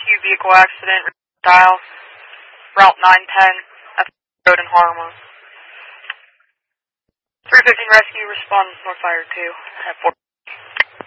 rescue vehicle accident, dial, Route 910, F Road in Harlem. 315 rescue, respond North Fire 2 at 4.